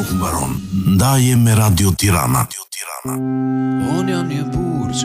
nuk mbaron. Ndaje me Radio Tirana. Unë jam një